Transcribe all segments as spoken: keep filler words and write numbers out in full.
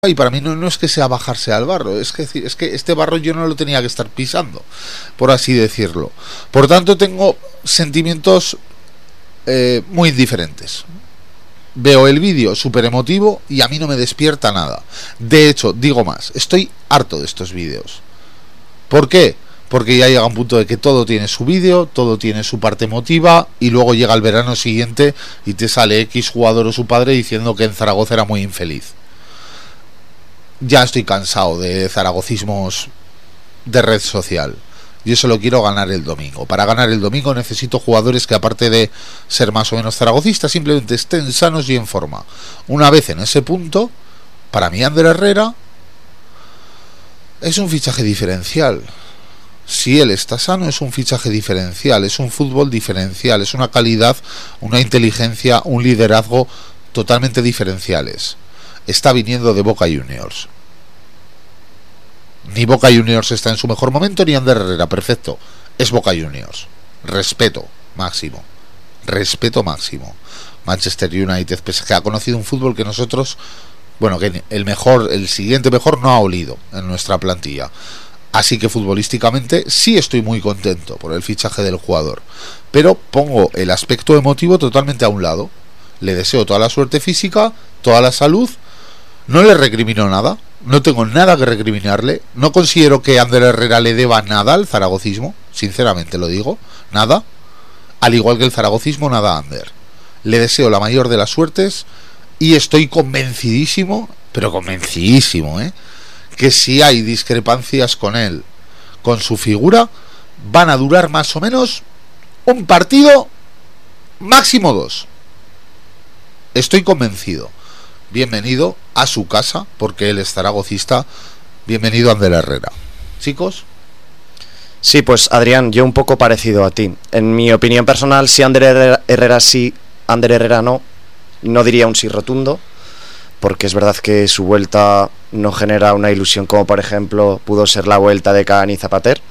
y para mí no, no es que sea bajarse al barro, es que, es que este barro yo no lo tenía que estar pisando, por así decirlo. Por tanto, tengo sentimientos eh, muy diferentes. Veo el vídeo súper emotivo y a mí no me despierta nada. De hecho, digo más, estoy harto de estos vídeos. ¿Por qué? Porque ya llega un punto de que todo tiene su vídeo, todo tiene su parte emotiva, y luego llega el verano siguiente y te sale X jugador o su padre diciendo que en Zaragoza era muy infeliz. Ya estoy cansado de zaragocismos de red social. Yo solo quiero ganar el domingo. Para ganar el domingo necesito jugadores que, aparte de ser más o menos zaragocistas, simplemente estén sanos y en forma. Una vez en ese punto, para mí Ander Herrera es un fichaje diferencial. Si él está sano, es un fichaje diferencial, es un fútbol diferencial, es una calidad, una inteligencia, un liderazgo totalmente diferenciales. Está viniendo de Boca Juniors. Ni Boca Juniors está en su mejor momento, ni Ander Herrera, perfecto. Es Boca Juniors. Respeto máximo. Respeto máximo. Manchester United, pese a que ha conocido un fútbol que nosotros, bueno, que el mejor, el siguiente mejor no ha olido en nuestra plantilla. Así que futbolísticamente sí estoy muy contento por el fichaje del jugador. Pero pongo el aspecto emotivo totalmente a un lado. Le deseo toda la suerte física, toda la salud. No le recrimino nada, no tengo nada que recriminarle. No considero que Ander Herrera le deba nada al zaragocismo, sinceramente lo digo, nada. Al igual que el zaragocismo, nada a Ander. Le deseo la mayor de las suertes y estoy convencidísimo, pero convencidísimo, ¿eh? que si hay discrepancias con él, con su figura, van a durar más o menos un partido, máximo dos. Estoy convencido. Bienvenido a su casa, porque él es zaragocista. Bienvenido a Ander Herrera. Chicos. Sí, pues Adrián, yo un poco parecido a ti. En mi opinión personal, si Ander Herrera, Herrera sí, Ander Herrera no, no diría un sí rotundo, porque es verdad que su vuelta no genera una ilusión como, por ejemplo, pudo ser la vuelta de Cavani y Zapater.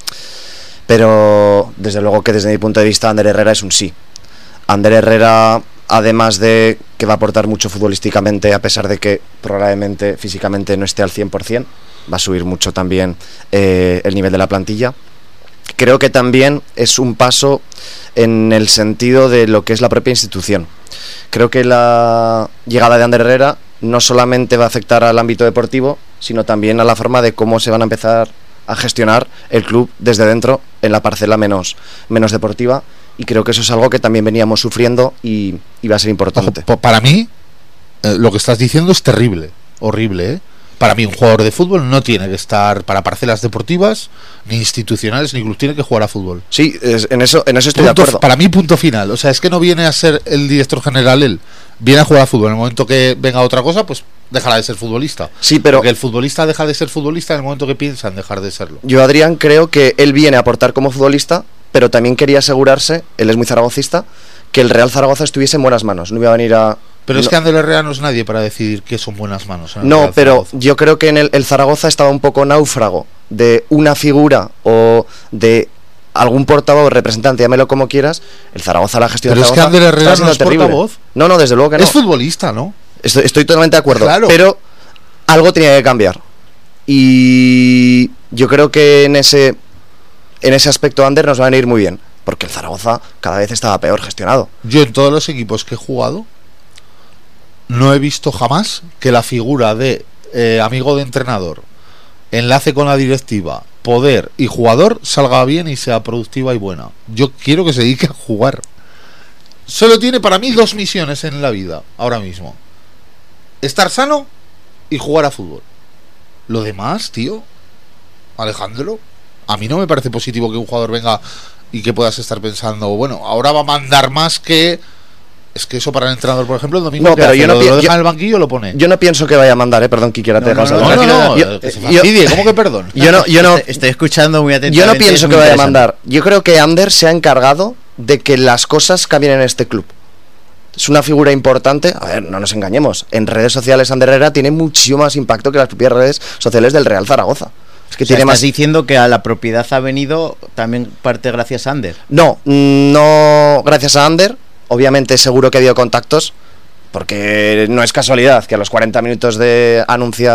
Pero desde luego que desde mi punto de vista Ander Herrera es un sí. Ander Herrera, además de que va a aportar mucho futbolísticamente, a pesar de que probablemente físicamente no esté al cien por ciento, va a subir mucho también eh, el nivel de la plantilla. Creo que también es un paso en el sentido de lo que es la propia institución. Creo que la llegada de Ander Herrera no solamente va a afectar al ámbito deportivo, sino también a la forma de cómo se van a empezar a gestionar el club desde dentro, en la parcela menos, menos deportiva. Y creo que eso es algo que también veníamos sufriendo y, y va a ser importante. Ojo, para mí, eh, lo que estás diciendo es terrible, horrible, ¿eh? Para mí un jugador de fútbol no tiene que estar para parcelas deportivas, ni institucionales, ni club, tiene que jugar a fútbol. Sí, es, en eso en eso estoy punto, de acuerdo. Para mí punto final, o sea, es que no viene a ser el director general él, viene a jugar a fútbol. En el momento que venga otra cosa, pues dejará de ser futbolista. Sí, pero porque el futbolista deja de ser futbolista en el momento que piensa en dejar de serlo. Yo, Adrián, creo que él viene a aportar como futbolista, pero también quería asegurarse, él es muy zaragocista, que el Real Zaragoza estuviese en buenas manos. No iba a venir a... Pero no. es que Ander Herrera no es nadie para decidir que son buenas manos. No, pero yo creo que en el, el Zaragoza estaba un poco náufrago de una figura o de algún portavoz, representante, llámelo como quieras. El Zaragoza la gestión. Pero es que Ander Herrera no es portavoz. No, no, desde luego que no. Es futbolista, ¿no? Estoy, estoy totalmente de acuerdo. Claro. Pero algo tenía que cambiar. Y yo creo que en ese, en ese aspecto Ander nos va a venir muy bien. Porque el Zaragoza cada vez estaba peor gestionado. Yo en todos los equipos que he jugado no he visto jamás que la figura de eh, amigo de entrenador, enlace con la directiva, poder y jugador salga bien y sea productiva y buena. Yo quiero que se dedique a jugar. Solo tiene para mí dos misiones en la vida ahora mismo: estar sano y jugar a fútbol. Lo demás, tío, Alejandro, a mí no me parece positivo que un jugador venga y que puedas estar pensando, bueno, ahora va a mandar más que... Es que eso para el entrenador, por ejemplo, el domingo no, pero hace, yo no lo, pi- lo deja yo, en el banquillo, lo pone. Yo no pienso que vaya a mandar, eh, perdón, Kiki, ahora no, te no, dejas no, hablar. no, no, yo, no, que se fastidie, ¿cómo que perdón? Yo no, yo no, estoy, estoy escuchando muy atentamente. Yo no pienso que vaya a mandar. Yo creo que Ander se ha encargado de que las cosas cambien en este club. Es una figura importante. A ver, no nos engañemos. En redes sociales Ander Herrera tiene muchísimo más impacto que las propias redes sociales del Real Zaragoza. Es que o sea, tiene estás más... diciendo que a la propiedad ha venido también parte gracias a Ander. No, no gracias a Ander. Obviamente seguro que ha habido contactos, Porque no es casualidad que a los cuarenta minutos de anunciar